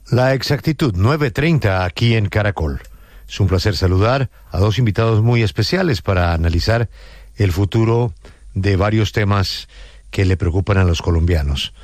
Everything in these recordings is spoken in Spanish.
La exactitud, 9:30 aquí en Caracol. Es un placer saludar a dos invitados muy especiales para analizar el futuro de varios temas que le preocupan a los colombianos.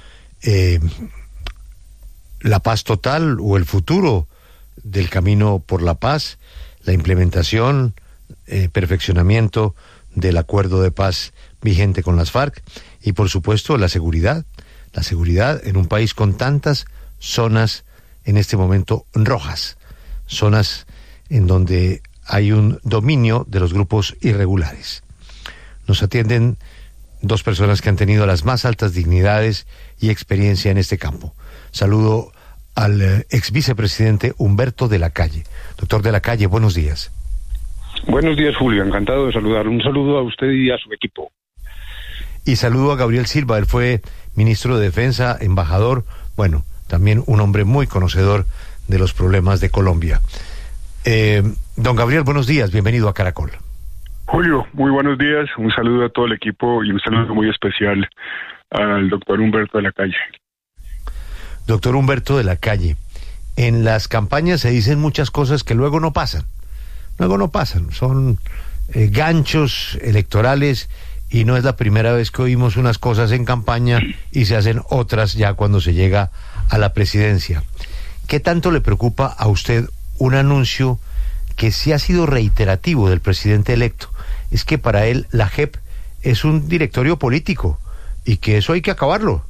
La paz total o el futuro del camino por la paz, la implementación, perfeccionamiento del acuerdo de paz vigente con las FARC y por supuesto la seguridad en un país con tantas zonas en este momento rojas, zonas en donde hay un dominio de los grupos irregulares. Nos atienden dos personas que han tenido las más altas dignidades y experiencia en este campo. Saludo al ex vicepresidente Humberto de la Calle. Doctor de la Calle, buenos días. Buenos días, Julio, encantado de saludarlo. Un saludo a usted y a su equipo. Y saludo a Gabriel Silva, él fue ministro de Defensa, embajador, bueno, también un hombre muy conocedor de los problemas de Colombia. Don Gabriel, buenos días, bienvenido a Caracol. Julio, muy buenos días, un saludo a todo el equipo y un saludo muy especial al doctor Humberto de la Calle. Doctor Humberto de la Calle, en las campañas se dicen muchas cosas que luego no pasan, son ganchos electorales y no es la primera vez que oímos unas cosas en campaña y se hacen otras ya cuando se llega a la presidencia. ¿Qué tanto le preocupa a usted un anuncio que sí ha sido reiterativo del presidente electo? Es que para él la JEP es un directorio político y que eso hay que acabarlo.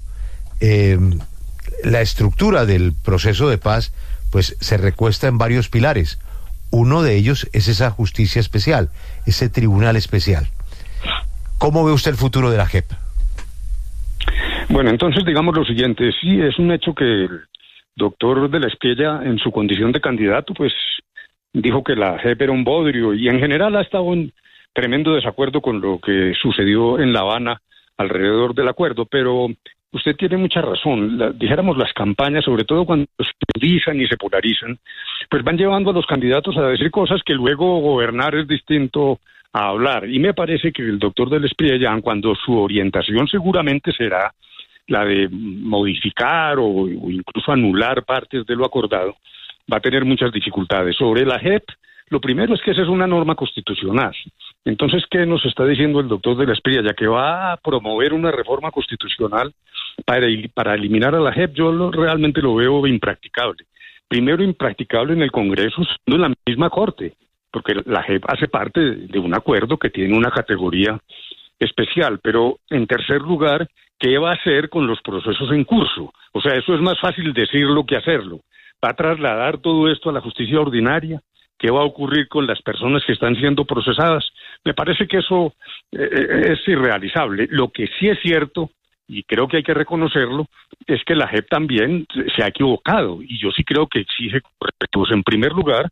La estructura del proceso de paz pues se recuesta en varios pilares. Uno de ellos es esa justicia especial, ese tribunal especial. ¿Cómo ve usted el futuro de la JEP? Bueno, entonces digamos lo siguiente, sí es un hecho que el doctor de la Espriella en su condición de candidato pues dijo que la JEP era un bodrio y en general ha estado en tremendo desacuerdo con lo que sucedió en La Habana alrededor del acuerdo, pero usted tiene mucha razón. Dijéramos las campañas, sobre todo cuando se polarizan y se polarizan, pues van llevando a los candidatos a decir cosas que luego gobernar es distinto a hablar. Y me parece que el doctor de la Espriella, cuando su orientación seguramente será la de modificar o incluso anular partes de lo acordado, va a tener muchas dificultades. Sobre la JEP, lo primero es que esa es una norma constitucional. Entonces, ¿qué nos está diciendo el doctor de la Espriella? Que va a promover una reforma constitucional para eliminar a la JEP. Yo realmente lo veo impracticable. Primero, impracticable en el Congreso, no en la misma Corte, porque la JEP hace parte de un acuerdo que tiene una categoría especial. Pero, en tercer lugar, ¿qué va a hacer con los procesos en curso? O sea, eso es más fácil decirlo que hacerlo. ¿Va a trasladar todo esto a la justicia ordinaria? ¿Qué va a ocurrir con las personas que están siendo procesadas? Me parece que eso es irrealizable. Lo que sí es cierto, y creo que hay que reconocerlo, es que la JEP también se ha equivocado, y yo sí creo que exige correctivos. En primer lugar,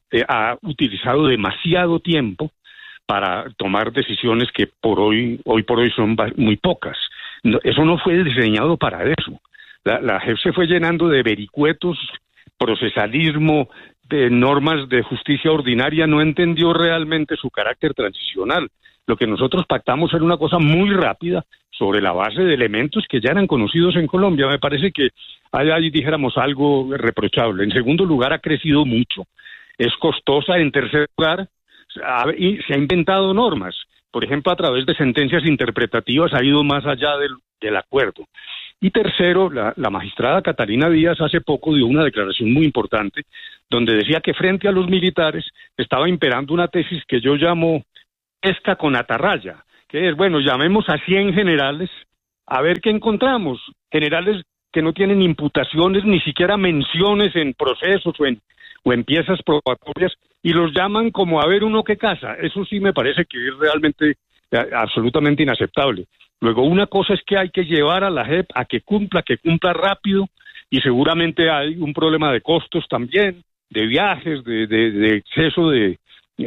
ha utilizado demasiado tiempo para tomar decisiones que hoy por hoy son muy pocas. Eso no fue diseñado para eso. La JEP se fue llenando de vericuetos, procesalismo, de normas de justicia ordinaria, no entendió realmente su carácter transicional. Lo que nosotros pactamos era una cosa muy rápida sobre la base de elementos que ya eran conocidos en Colombia. Me parece que ahí dijéramos algo reprochable. En segundo lugar, ha crecido mucho. Es costosa. En tercer lugar, se ha inventado normas. Por ejemplo, a través de sentencias interpretativas ha ido más allá del acuerdo. Y tercero, la magistrada Catalina Díaz hace poco dio una declaración muy importante donde decía que frente a los militares estaba imperando una tesis que yo llamo pesca con atarraya, que es, bueno, llamemos a 100 generales a ver qué encontramos. Generales que no tienen imputaciones, ni siquiera menciones en procesos o en piezas probatorias, y los llaman como a ver uno que caza. Eso sí me parece que es realmente absolutamente inaceptable. Luego, una cosa es que hay que llevar a la JEP a que cumpla rápido, y seguramente hay un problema de costos también, de viajes, de exceso de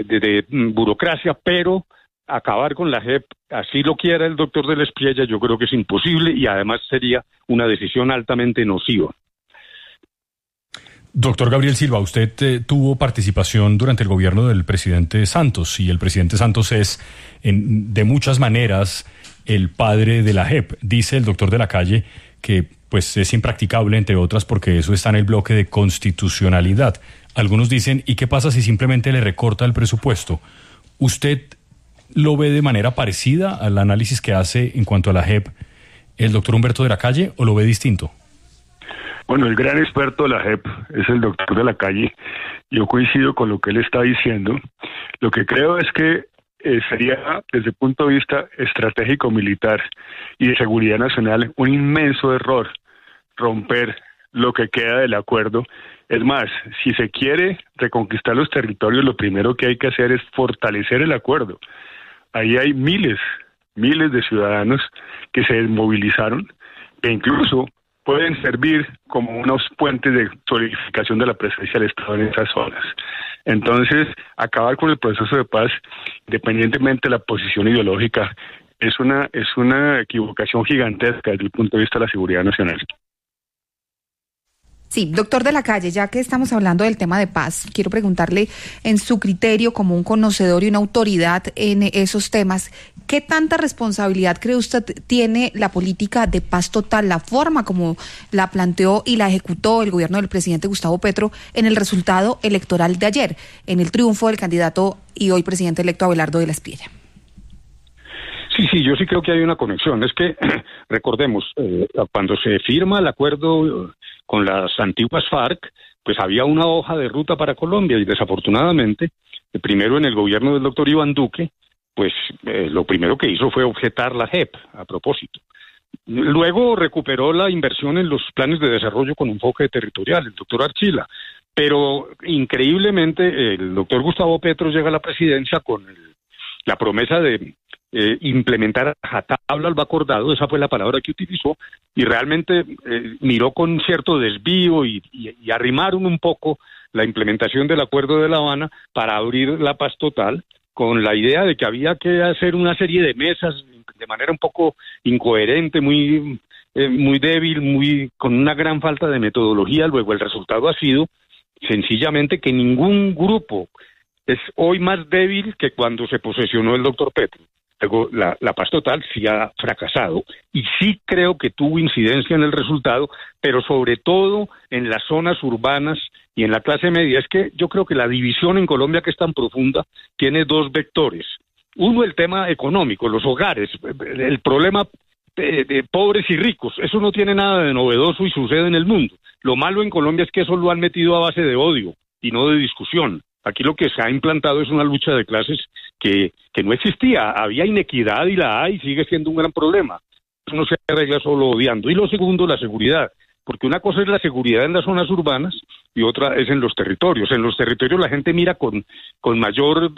burocracia, pero acabar con la JEP, así lo quiera el doctor de la Espriella, yo creo que es imposible y además sería una decisión altamente nociva. Doctor Gabriel Silva, usted tuvo participación durante el gobierno del presidente Santos, y el presidente Santos es, de muchas maneras, el padre de la JEP. Dice el doctor de la Calle que pues es impracticable, entre otras, porque eso está en el bloque de constitucionalidad. Algunos dicen, ¿y qué pasa si simplemente le recorta el presupuesto? ¿Usted lo ve de manera parecida al análisis que hace en cuanto a la JEP el doctor Humberto de la Calle, o lo ve distinto? Bueno, el gran experto de la JEP es el doctor de la Calle. Yo coincido con lo que él está diciendo. Lo que creo es que sería, desde el punto de vista estratégico militar y de seguridad nacional, un inmenso error romper lo que queda del acuerdo. Es más, si se quiere reconquistar los territorios, lo primero que hay que hacer es fortalecer el acuerdo. Ahí hay miles de ciudadanos que se desmovilizaron e incluso pueden servir como unos puentes de solidificación de la presencia del Estado en esas zonas. Entonces, acabar con el proceso de paz, independientemente de la posición ideológica, es una equivocación gigantesca desde el punto de vista de la seguridad nacional. Sí, doctor de la Calle, ya que estamos hablando del tema de paz, quiero preguntarle, en su criterio como un conocedor y una autoridad en esos temas, ¿qué tanta responsabilidad cree usted tiene la política de paz total, la forma como la planteó y la ejecutó el gobierno del presidente Gustavo Petro en el resultado electoral de ayer, en el triunfo del candidato y hoy presidente electo Abelardo de la Espriella? Sí, yo sí creo que hay una conexión. Es que, recordemos, cuando se firma el acuerdo con las antiguas FARC, pues había una hoja de ruta para Colombia y desafortunadamente, primero en el gobierno del doctor Iván Duque, pues lo primero que hizo fue objetar la JEP, a propósito. Luego recuperó la inversión en los planes de desarrollo con enfoque territorial, el doctor Archila, pero increíblemente el doctor Gustavo Petro llega a la presidencia con la promesa de implementar a rajatabla lo acordado, esa fue la palabra que utilizó, y realmente miró con cierto desvío y arrimaron un poco la implementación del Acuerdo de La Habana para abrir la paz total, con la idea de que había que hacer una serie de mesas de manera un poco incoherente, muy débil, con una gran falta de metodología. Luego el resultado ha sido sencillamente que ningún grupo es hoy más débil que cuando se posesionó el doctor Petro. Luego, la paz total sí ha fracasado y sí creo que tuvo incidencia en el resultado, pero sobre todo en las zonas urbanas y en la clase media. Es que yo creo que la división en Colombia, que es tan profunda, tiene dos vectores. Uno, el tema económico, los hogares, el problema de pobres y ricos. Eso no tiene nada de novedoso y sucede en el mundo. Lo malo en Colombia es que eso lo han metido a base de odio y no de discusión. Aquí lo que se ha implantado es una lucha de clases que no existía. Había inequidad y la hay, sigue siendo un gran problema. Eso no se arregla solo odiando. Y lo segundo, la seguridad. Porque una cosa es la seguridad en las zonas urbanas y otra es en los territorios. En los territorios la gente mira con mayor...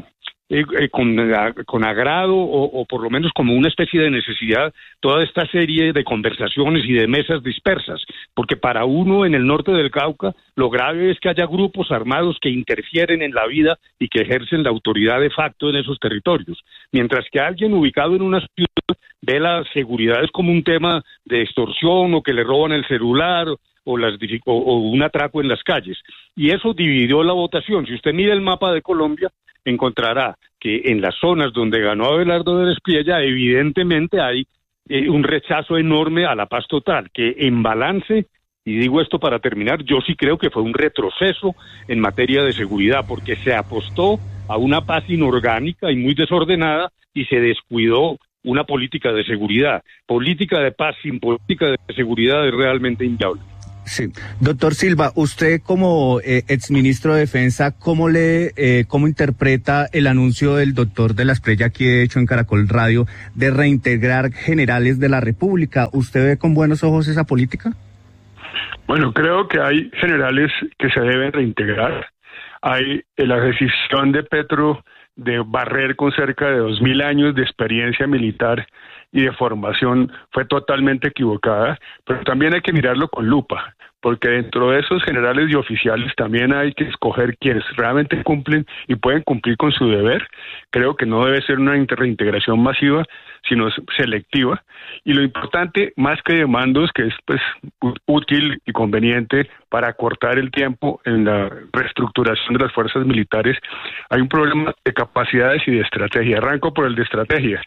con agrado o por lo menos como una especie de necesidad toda esta serie de conversaciones y de mesas dispersas, porque para uno en el norte del Cauca lo grave es que haya grupos armados que interfieren en la vida y que ejercen la autoridad de facto en esos territorios, mientras que alguien ubicado en una ciudad ve la seguridad es como un tema de extorsión o que le roban el celular o un atraco en las calles, y eso dividió la votación. Si usted mira el mapa de Colombia, encontrará que en las zonas donde ganó Abelardo de la Espriella, evidentemente hay un rechazo enorme a la paz total, que en balance, y digo esto para terminar, yo sí creo que fue un retroceso en materia de seguridad, porque se apostó a una paz inorgánica y muy desordenada y se descuidó una política de seguridad. Política de paz sin política de seguridad es realmente inviable. Sí, doctor Silva, usted como exministro de Defensa, ¿cómo interpreta el anuncio del doctor de la Espriella aquí de hecho en Caracol Radio de reintegrar generales de la República? ¿Usted ve con buenos ojos esa política? Bueno, creo que hay generales que se deben reintegrar. Hay la decisión de Petro de barrer con cerca de 2.000 años de experiencia militar y de formación fue totalmente equivocada, pero también hay que mirarlo con lupa, porque dentro de esos generales y oficiales también hay que escoger quienes realmente cumplen y pueden cumplir con su deber. Creo que no debe ser una reintegración masiva, sino selectiva, y lo importante, más que de mandos, que es pues útil y conveniente para acortar el tiempo en la reestructuración de las fuerzas militares, hay un problema de capacidades y de estrategia. Arranco por el de estrategia.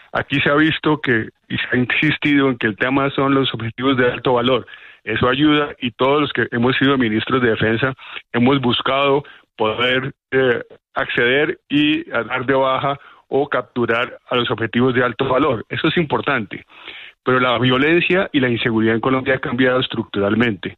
Aquí se ha visto y se ha insistido en que el tema son los objetivos de alto valor. Eso ayuda, y todos los que hemos sido ministros de defensa hemos buscado poder acceder y a dar de baja o capturar a los objetivos de alto valor. Eso es importante. Pero la violencia y la inseguridad en Colombia ha cambiado estructuralmente.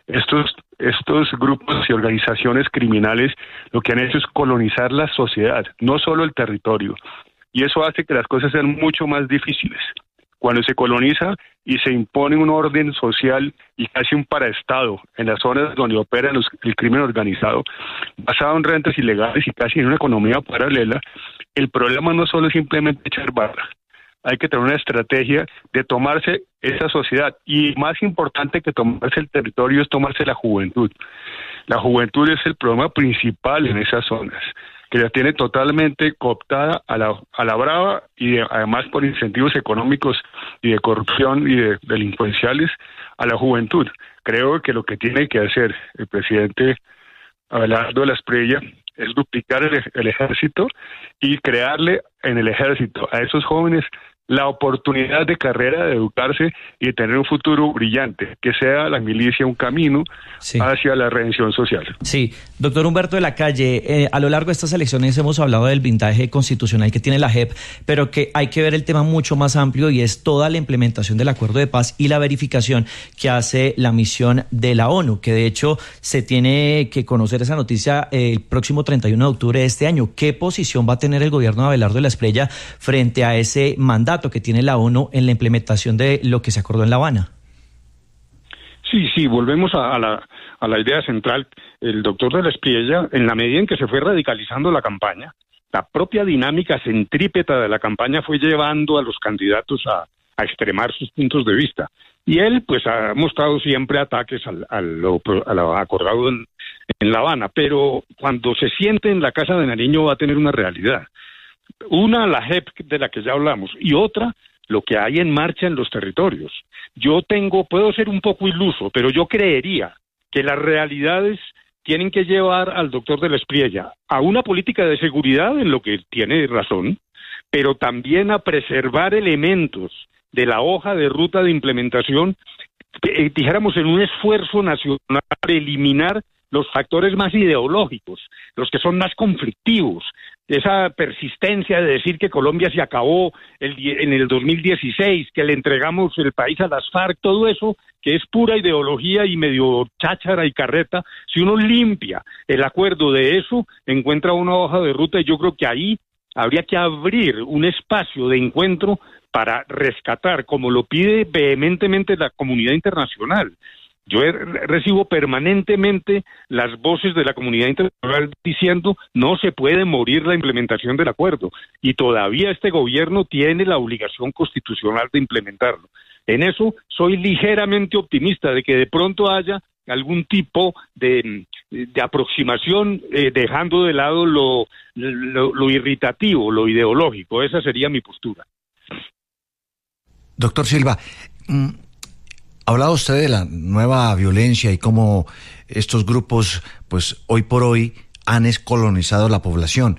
Estos grupos y organizaciones criminales lo que han hecho es colonizar la sociedad, no solo el territorio. Y eso hace que las cosas sean mucho más difíciles. Cuando se coloniza y se impone un orden social y casi un paraestado en las zonas donde opera el crimen organizado, basado en rentas ilegales y casi en una economía paralela, el problema no solo es simplemente echar barra. Hay que tener una estrategia de tomarse esa sociedad, y más importante que tomarse el territorio es tomarse la juventud. La juventud es el problema principal en esas zonas, que la tiene totalmente cooptada a la brava, y además por incentivos económicos y de corrupción y de delincuenciales a la juventud. Creo que lo que tiene que hacer el presidente Abelardo de la Espriella es duplicar el ejército y crearle en el ejército a esos jóvenes la oportunidad de carrera, de educarse y de tener un futuro brillante, que sea la milicia un camino hacia la redención social. Sí, doctor Humberto de la Calle, a lo largo de estas elecciones hemos hablado del blindaje constitucional que tiene la JEP, pero que hay que ver el tema mucho más amplio, y es toda la implementación del acuerdo de paz y la verificación que hace la misión de la ONU, que de hecho se tiene que conocer esa noticia el próximo 31 de octubre de este año. ¿Qué posición va a tener el gobierno de Abelardo de la Espriella frente a ese mandato que tiene la ONU en la implementación de lo que se acordó en La Habana? Sí, volvemos a la idea central. El doctor de la Espriella, en la medida en que se fue radicalizando la campaña, la propia dinámica centrípeta de la campaña fue llevando a los candidatos a extremar sus puntos de vista. Y él, pues, ha mostrado siempre ataques a lo acordado en La Habana, pero cuando se siente en la Casa de Nariño va a tener una realidad. Una, la JEP de la que ya hablamos, y otra, lo que hay en marcha en los territorios. Puedo ser un poco iluso, pero yo creería que las realidades tienen que llevar al doctor de la Espriella a una política de seguridad, en lo que tiene razón, pero también a preservar elementos de la hoja de ruta de implementación, dijéramos, en un esfuerzo nacional para eliminar los factores más ideológicos, los que son más conflictivos, esa persistencia de decir que Colombia se acabó en el 2016, que le entregamos el país a las FARC, todo eso que es pura ideología y medio cháchara y carreta. Si uno limpia el acuerdo de eso, encuentra una hoja de ruta, y yo creo que ahí habría que abrir un espacio de encuentro para rescatar, como lo pide vehementemente la comunidad internacional. Yo recibo permanentemente las voces de la comunidad internacional diciendo no se puede morir la implementación del acuerdo, y todavía este gobierno tiene la obligación constitucional de implementarlo. En eso soy ligeramente optimista de que de pronto haya algún tipo de aproximación, dejando de lado lo irritativo, lo ideológico. Esa sería mi postura. Doctor Silva, hablaba usted de la nueva violencia y cómo estos grupos, pues hoy por hoy, han escolonizado la población.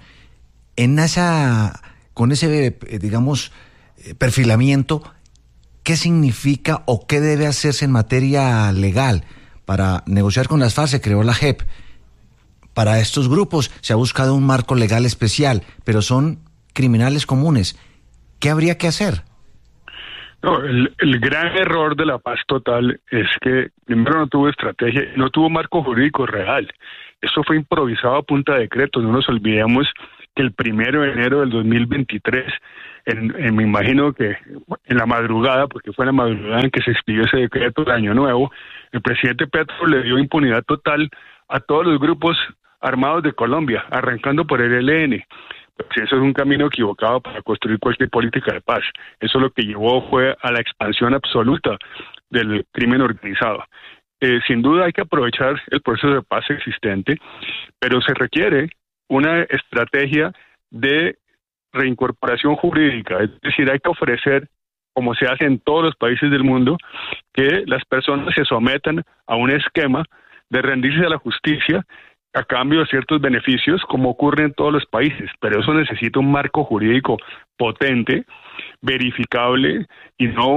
Con ese, digamos, perfilamiento, ¿qué significa o qué debe hacerse en materia legal para negociar con las FARC? Se creó la JEP. Para estos grupos se ha buscado un marco legal especial, pero son criminales comunes. ¿Qué habría que hacer? No, el gran error de la paz total es que primero no tuvo estrategia, no tuvo marco jurídico real. Eso fue improvisado a punta de decreto. No nos olvidemos que el 1 de enero del 2023, me imagino que en la madrugada, porque fue en la madrugada en que se expidió ese decreto de Año Nuevo, el presidente Petro le dio impunidad total a todos los grupos armados de Colombia, arrancando por el ELN. Pues eso es un camino equivocado para construir cualquier política de paz. Eso lo que llevó fue a la expansión absoluta del crimen organizado. Sin duda hay que aprovechar el proceso de paz existente, pero se requiere una estrategia de reincorporación jurídica. Es decir, hay que ofrecer, como se hace en todos los países del mundo, que las personas se sometan a un esquema de rendirse a la justicia a cambio de ciertos beneficios, como ocurre en todos los países, pero eso necesita un marco jurídico potente, verificable, y no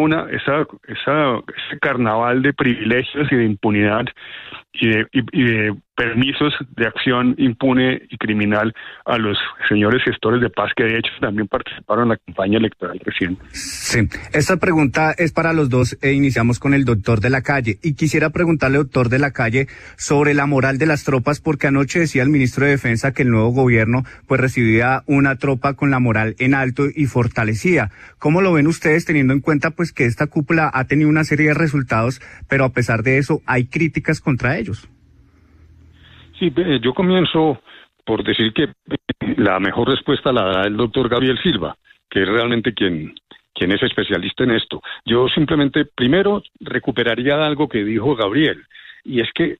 ese carnaval de privilegios y de impunidad y de permisos de acción impune y criminal a los señores gestores de paz que de hecho también participaron en la campaña electoral reciente. Sí, esta pregunta es para los dos iniciamos con el doctor de la Calle y quisiera preguntarle, doctor de la Calle, sobre la moral de las tropas, porque anoche decía el ministro de Defensa que el nuevo gobierno pues recibía una tropa con la moral en alto y fortalecida. ¿Cómo lo ven ustedes, teniendo en cuenta pues que esta cúpula ha tenido una serie de resultados, pero a pesar de eso hay críticas contra ellos? Sí, yo comienzo por decir que la mejor respuesta la da el doctor Gabriel Silva, que es realmente quien es especialista en esto. Yo simplemente, primero, recuperaría algo que dijo Gabriel, y es que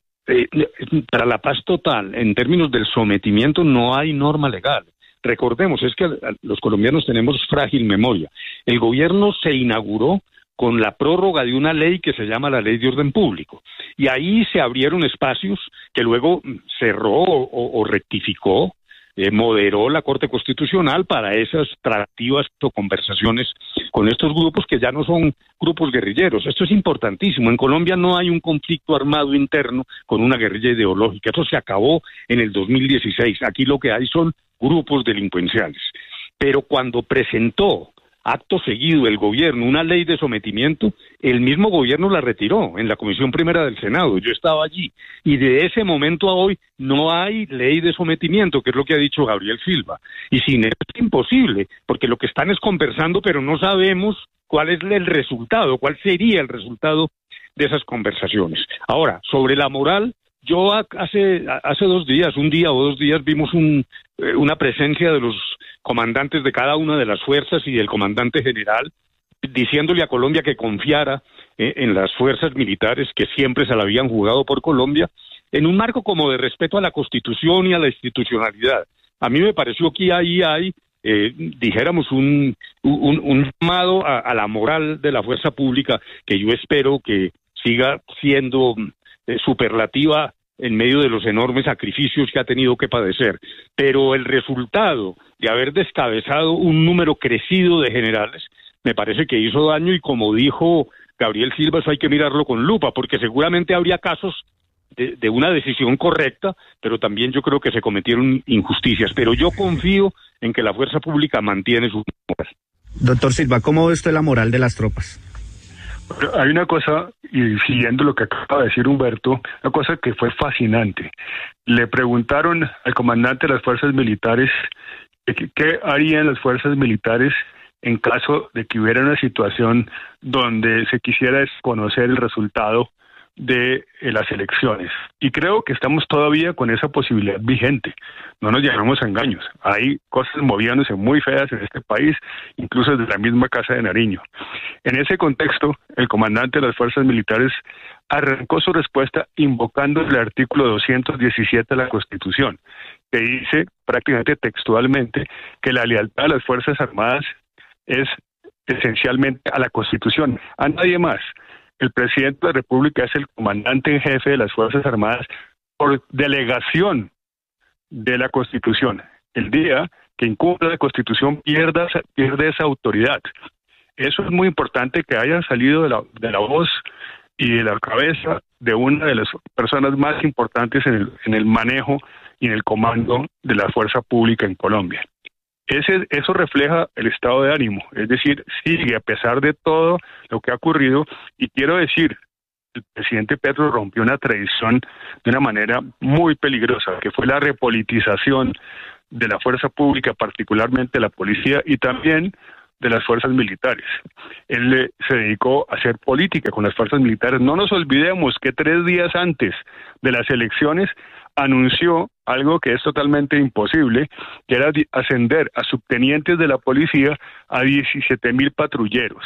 para la paz total, en términos del sometimiento, no hay norma legal. Recordemos, es que los colombianos tenemos frágil memoria. El gobierno se inauguró con la prórroga de una ley que se llama la Ley de Orden Público. Y ahí se abrieron espacios que luego cerró o rectificó, moderó la Corte Constitucional para esas tratativas o conversaciones con estos grupos que ya no son grupos guerrilleros. Esto es importantísimo. En Colombia no hay un conflicto armado interno con una guerrilla ideológica. Eso se acabó en el 2016. Aquí lo que hay son grupos delincuenciales. Pero cuando presentó acto seguido el gobierno una ley de sometimiento, el mismo gobierno la retiró en la Comisión Primera del Senado. Yo estaba allí. Y de ese momento a hoy no hay ley de sometimiento, que es lo que ha dicho Gabriel Silva. Y sin eso es imposible, porque lo que están es conversando, pero no sabemos cuál es el resultado, cuál sería el resultado de esas conversaciones. Ahora, sobre la moral, yo hace 2 días, un día o 2 días, vimos una presencia de los comandantes de cada una de las fuerzas y del comandante general diciéndole a Colombia que confiara en las fuerzas militares que siempre se la habían jugado por Colombia, en un marco como de respeto a la Constitución y a la institucionalidad. A mí me pareció que ahí hay, dijéramos, un llamado a la moral de la fuerza pública que yo espero que siga siendo superlativa en medio de los enormes sacrificios que ha tenido que padecer. Pero el resultado de haber descabezado un número crecido de generales me parece que hizo daño, y como dijo Gabriel Silva, eso hay que mirarlo con lupa, porque seguramente habría casos de una decisión correcta, pero también yo creo que se cometieron injusticias. Pero yo confío en que la fuerza pública mantiene su moral. Doctor Silva, ¿cómo ve usted la moral de las tropas? Hay una cosa, y siguiendo lo que acaba de decir Humberto, una cosa que fue fascinante. Le preguntaron al comandante de las fuerzas militares qué harían las fuerzas militares en caso de que hubiera una situación donde se quisiera desconocer el resultado de las elecciones. Y creo que estamos todavía con esa posibilidad vigente. No nos llamemos a engaños. Hay cosas moviéndose muy feas en este país, incluso desde la misma Casa de Nariño. En ese contexto, el comandante de las fuerzas militares arrancó su respuesta invocando el artículo 217 de la Constitución, que dice prácticamente textualmente que la lealtad de las Fuerzas Armadas es esencialmente a la Constitución, a nadie más. El presidente de la República es el comandante en jefe de las Fuerzas Armadas por delegación de la Constitución. El día que incumpla la Constitución pierde esa autoridad. Eso es muy importante, que haya salido de la voz y de la cabeza de una de las personas más importantes en el manejo y en el comando de la fuerza pública en Colombia. Eso refleja el estado de ánimo, es decir, sigue a pesar de todo lo que ha ocurrido. Y quiero decir, el presidente Petro rompió una tradición de una manera muy peligrosa, que fue la repolitización de la fuerza pública, particularmente de la policía y también de las fuerzas militares. Él se dedicó a hacer política con las fuerzas militares. No nos olvidemos que 3 días antes de las elecciones anunció algo que es totalmente imposible, que era ascender a subtenientes de la policía a 17,000 patrulleros.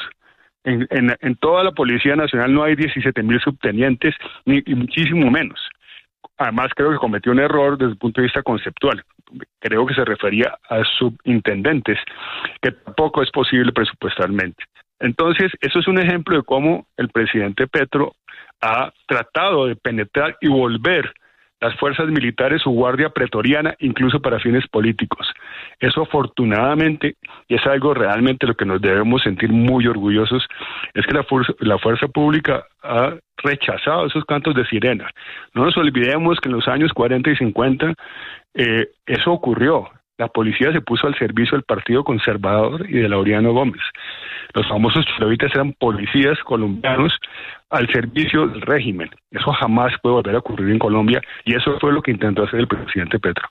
En toda la Policía Nacional no hay 17,000 subtenientes, ni muchísimo menos. Además, creo que cometió un error desde el punto de vista conceptual. Creo que se refería a subintendentes, que tampoco es posible presupuestalmente. Entonces, eso es un ejemplo de cómo el presidente Petro ha tratado de penetrar y volver las fuerzas militares, su guardia pretoriana, incluso para fines políticos. Eso afortunadamente, y es algo realmente lo que nos debemos sentir muy orgullosos, es que la fuerza pública ha rechazado esos cantos de sirena. No nos olvidemos que en los años 40 y 50 eso ocurrió. La policía se puso al servicio del Partido Conservador y de Laureano Gómez. Los famosos chilovitas eran policías colombianos al servicio del régimen. Eso jamás puede volver a ocurrir en Colombia, y eso fue lo que intentó hacer el presidente Petro.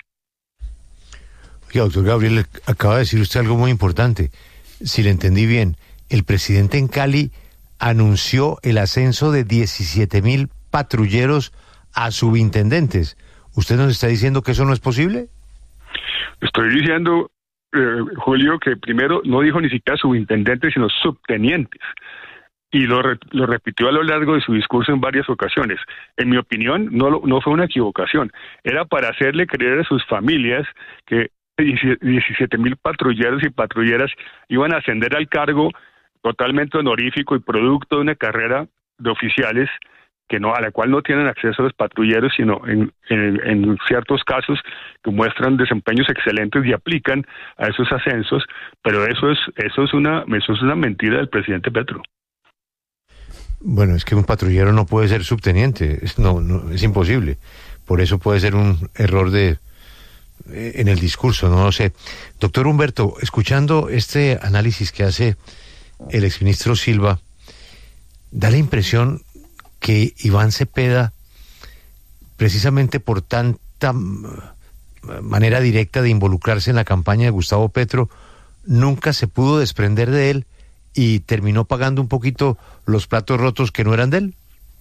Oiga, doctor Gabriel, acaba de decir usted algo muy importante. Si le entendí bien, el presidente en Cali anunció el ascenso de 17.000 patrulleros a subintendentes. ¿Usted nos está diciendo que eso no es posible? Estoy diciendo, Julio, que primero no dijo ni siquiera subintendentes, sino subtenientes. Y lo repitió a lo largo de su discurso en varias ocasiones. En mi opinión, no fue una equivocación. Era para hacerle creer a sus familias que 17.000 patrulleros y patrulleras iban a ascender al cargo totalmente honorífico y producto de una carrera de oficiales a la cual no tienen acceso los patrulleros, sino en ciertos casos que muestran desempeños excelentes y aplican a esos ascensos, pero eso es una mentira del presidente Petro. Bueno, es que un patrullero no puede ser subteniente, no, es imposible. Por eso puede ser un error en el discurso, no lo sé. Doctor Humberto, escuchando este análisis que hace el exministro Silva, da la impresión que Iván Cepeda, precisamente por tanta manera directa de involucrarse en la campaña de Gustavo Petro, nunca se pudo desprender de él y terminó pagando un poquito los platos rotos que no eran de él.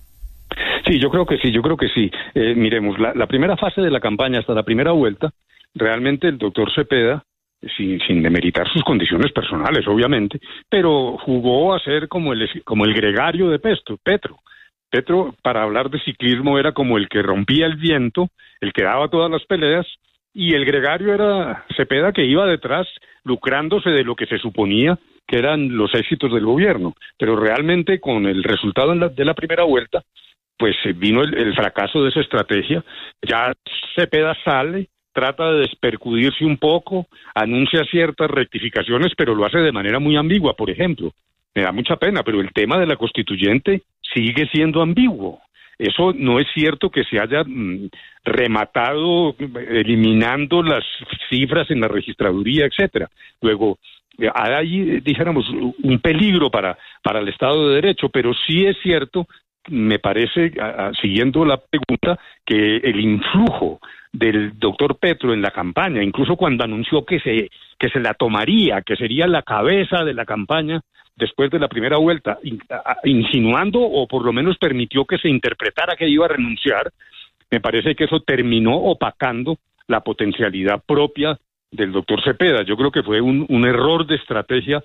Sí, yo creo que sí. Miremos, la primera fase de la campaña, hasta la primera vuelta, realmente el doctor Cepeda, sin demeritar sus condiciones personales, obviamente, pero jugó a ser como el gregario de Petro. Petro, para hablar de ciclismo, era como el que rompía el viento, el que daba todas las peleas, y el gregario era Cepeda, que iba detrás lucrándose de lo que se suponía que eran los éxitos del gobierno. Pero realmente con el resultado de la primera vuelta, pues vino el fracaso de esa estrategia. Ya Cepeda sale, trata de despercudirse un poco, anuncia ciertas rectificaciones, pero lo hace de manera muy ambigua. Por ejemplo, me da mucha pena, pero el tema de la constituyente sigue siendo ambiguo. Eso no es cierto que se haya rematado eliminando las cifras en la registraduría, etcétera. Luego, hay ahí, dijéramos, un peligro para el Estado de Derecho, pero sí es cierto, me parece, siguiendo la pregunta, que el influjo del doctor Petro en la campaña, incluso cuando anunció que se la tomaría, que sería la cabeza de la campaña después de la primera vuelta, insinuando o por lo menos permitió que se interpretara que iba a renunciar, me parece que eso terminó opacando la potencialidad propia del doctor Cepeda. Yo creo que fue un error de estrategia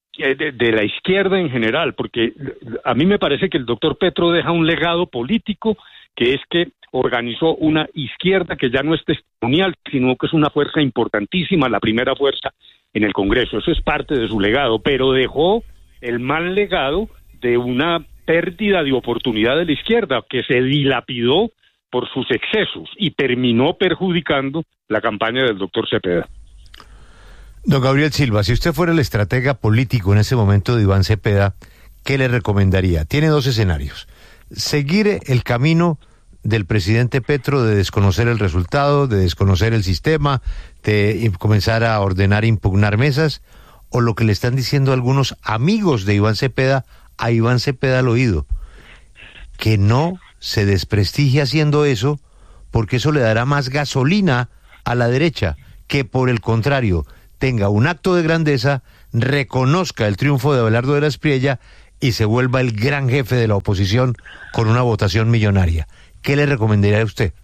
de la izquierda en general, porque a mí me parece que el doctor Petro deja un legado político, que es que organizó una izquierda que ya no es testimonial, sino que es una fuerza importantísima, la primera fuerza en el Congreso. Eso es parte de su legado, pero dejó el mal legado de una pérdida de oportunidad de la izquierda, que se dilapidó por sus excesos y terminó perjudicando la campaña del doctor Cepeda. Don Gabriel Silva, si usted fuera el estratega político en ese momento de Iván Cepeda, ¿qué le recomendaría? Tiene dos escenarios: seguir el camino del presidente Petro de desconocer el resultado, de desconocer el sistema, de comenzar a ordenar e impugnar mesas, o lo que le están diciendo algunos amigos de Iván Cepeda a Iván Cepeda al oído, que no se desprestigie haciendo eso, porque eso le dará más gasolina a la derecha, que por el contrario tenga un acto de grandeza, reconozca el triunfo de Abelardo de la Espriella y se vuelva el gran jefe de la oposición con una votación millonaria. ¿Qué le recomendaría a usted?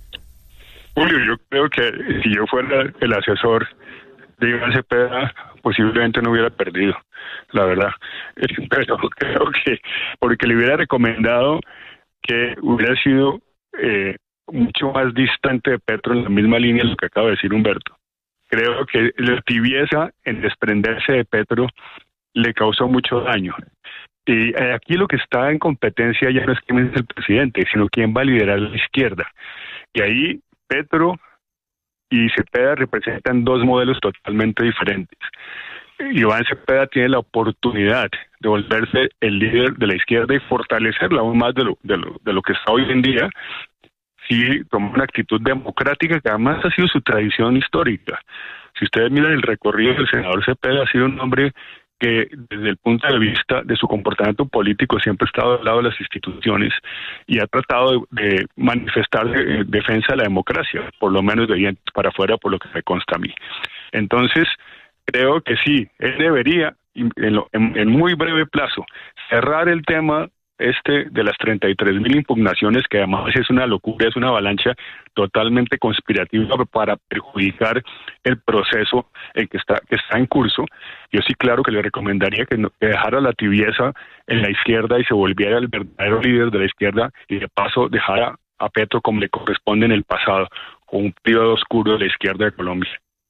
Julio, yo creo que si yo fuera el asesor de Iván Cepeda, posiblemente no hubiera perdido, la verdad. Pero creo que porque le hubiera recomendado que hubiera sido mucho más distante de Petro, en la misma línea de lo que acaba de decir Humberto. Creo que la tibieza en desprenderse de Petro le causó mucho daño. Y aquí lo que está en competencia ya no es quién es el presidente, sino quién va a liderar la izquierda. Y ahí Petro y Cepeda representan dos modelos totalmente diferentes. Iván Cepeda tiene la oportunidad de volverse el líder de la izquierda y fortalecerla aún más de lo que está hoy en día, si toma una actitud democrática que además ha sido su tradición histórica. Si ustedes miran el recorrido del senador Cepeda, ha sido un hombre que desde el punto de vista de su comportamiento político siempre ha estado al lado de las instituciones y ha tratado de manifestar defensa de la democracia, por lo menos de dientes para afuera, por lo que me consta a mí. Entonces, creo que sí, él debería, en muy breve plazo, cerrar el tema de las 33.000 impugnaciones, que además es una locura, es una avalancha totalmente conspirativa para perjudicar el proceso que está en curso. Yo sí, claro que le recomendaría que dejara la tibieza en la izquierda y se volviera el verdadero líder de la izquierda, y de paso dejara a Petro como le corresponde en el pasado, con un periodo oscuro de la izquierda de Colombia.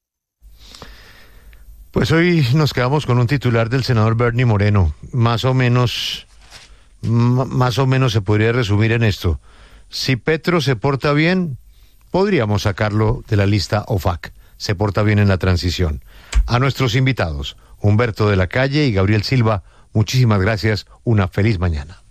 Pues hoy nos quedamos con un titular del senador Bernie Moreno, más o menos se podría resumir en esto: si Petro se porta bien, podríamos sacarlo de la lista OFAC, se porta bien en la transición. A nuestros invitados, Humberto de la Calle y Gabriel Silva, muchísimas gracias, una feliz mañana.